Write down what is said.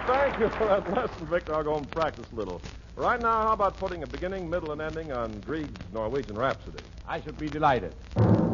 thank you for that lesson, Victor. I'll go and practice a little. Right now, how about putting a beginning, middle, and ending on Grieg's Norwegian Rhapsody? I should be delighted.